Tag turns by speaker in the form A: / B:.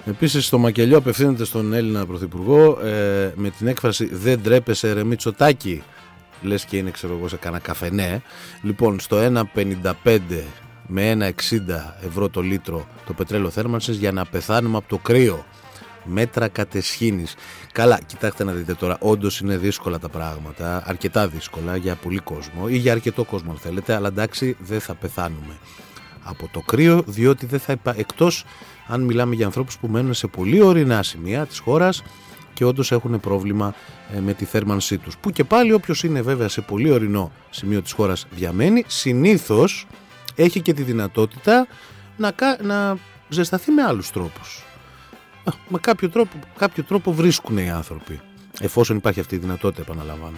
A: Επίσης στο μακελιό απευθύνεται στον Έλληνα Πρωθυπουργό με την έκφραση «Δεν ντρέπεσαι ρε Μητσοτάκη». Λες και είναι, ξέρω εγώ, σε κανένα καφενέ. Λοιπόν, στο 1,55 με 1,60 ευρώ το λίτρο το πετρέλαιο θέρμανσης για να πεθάνουμε από το κρύο. Μέτρα κατεσχήνης. Καλά, κοιτάξτε να δείτε τώρα, όντως είναι δύσκολα τα πράγματα, αρκετά δύσκολα για πολύ κόσμο ή για αρκετό κόσμο αν θέλετε, αλλά εντάξει, δεν θα πεθάνουμε από το κρύο, διότι δεν θα εκτός αν μιλάμε για ανθρώπους που μένουν σε πολύ ορεινά σημεία της χώρας και όντως έχουν πρόβλημα με τη θέρμανσή τους. Που και πάλι όποιος είναι βέβαια σε πολύ ορεινό σημείο της χώρας διαμένει, συνήθως έχει και τη δυνατότητα να ζεσταθεί με άλλους τρόπους. Με κάποιο τρόπο βρίσκουν οι άνθρωποι, εφόσον υπάρχει αυτή η δυνατότητα, επαναλαμβάνω.